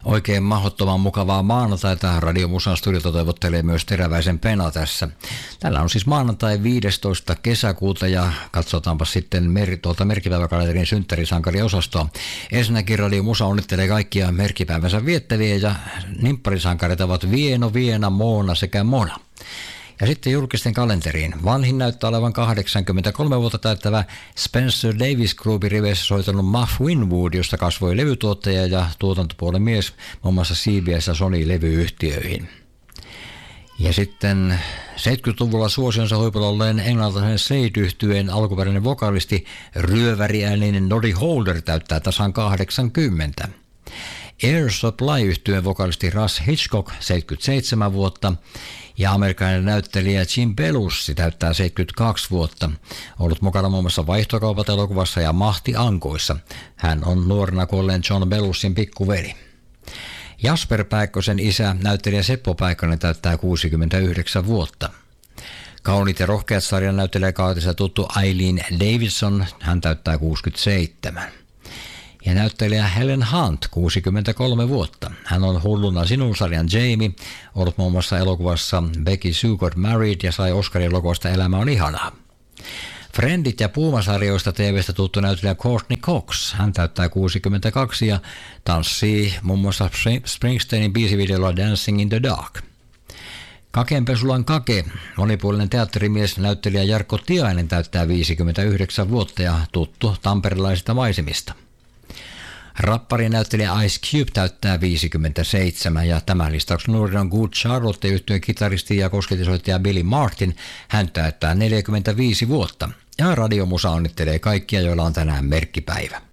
Oikein mahdottoman mukavaa maanantaita. Radio Musan studiota toivottelee myös Teräväisen Pena tässä. Tällä on siis maanantai 15. kesäkuuta ja katsotaanpa sitten tuolta merkkipäiväkalenterin synttärisankariosastoa. Ensinnäkin Radio Musa onnittelee kaikkia merkkipäivänsä viettäviä ja nimpparisankareita ovat Vieno, Viena, Moona sekä Mona. Ja sitten julkisten kalenteriin. Vanhin näyttää olevan 83 vuotta täyttävä Spencer Davis Groupin riveissä soitellut Muff Winwood, josta kasvoi levytuottaja ja tuotantopuolen mies muun muassa CBS ja Sony-levyyhtiöihin. Ja sitten 70-luvulla suosionsa huipulla olleen englantilaisen Slade-yhtyeen alkuperäinen vokalisti ryöväriääninen Noddy Holder täyttää tasan 80. Air Supply-yhtyeen vokalisti Russ Hitchcock 77 vuotta ja amerikkalainen näyttelijä Jim Belushi täyttää 72 vuotta. Ollut mukana muun muassa Vaihtokaupat elokuvassa ja Mahti Ankoissa. Hän on nuorena kuolleen John Belushin pikkuveli. Jasper Pääkkösen isä, näyttelijä Seppo Pääkkönen täyttää 69 vuotta. Kauniit ja rohkeat -sarjan näyttelijä kautissa tuttu Eileen Davidson, hän täyttää 67. Ja näyttelijä Helen Hunt, 63 vuotta. Hän on Hulluna sinun -sarjan Jamie, ollut muun muassa elokuvassa Becky Sue Got Married ja sai Oscarin elokuvasta Elämä on ihanaa. Friendit ja Puuma-sarjoista TV:stä tuttu näyttelijä Courtney Cox. Hän täyttää 62 ja tanssii muun muassa Springsteenin biisivideolla Dancing in the Dark. Kakenpesulan Kake, monipuolinen teatterimies, näyttelijä Jarkko Tiainen täyttää 59 vuotta ja tuttu tamperelaisista maisemista. Rappari näyttelijä Ice Cube täyttää 57 ja tämän listauksen nuorin on Good Charlotte -yhtyeen kitaristi ja kosketisoittaja Billy Martin. Hän täyttää 45 vuotta ja Radio Musa onnittelee kaikkia, joilla on tänään merkkipäivä.